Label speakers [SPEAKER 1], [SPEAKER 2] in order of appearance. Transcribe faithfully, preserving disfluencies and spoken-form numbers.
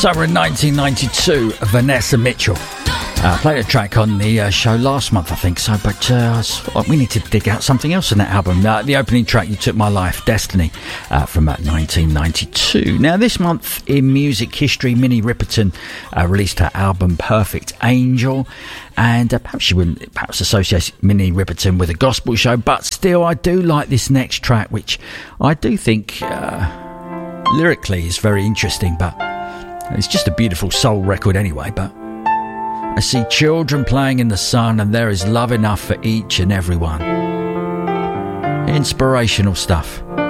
[SPEAKER 1] Summer in nineteen ninety-two, Vanessa Mitchell. Uh, played a track on the uh, show last month, I think so, but uh, we need to dig out something else in that album. Uh, the opening track, You Took My Life, Destiny, uh, from uh, nineteen ninety-two. Now, this month in music history, Minnie Riperton uh, released her album Perfect Angel, and uh, perhaps you wouldn't perhaps associate Minnie Riperton with a gospel show, but still, I do like this next track, which I do think uh, lyrically is very interesting, but it's just a beautiful soul record anyway. But I see children playing in the sun, and there is love enough for each and every one. Inspirational stuff.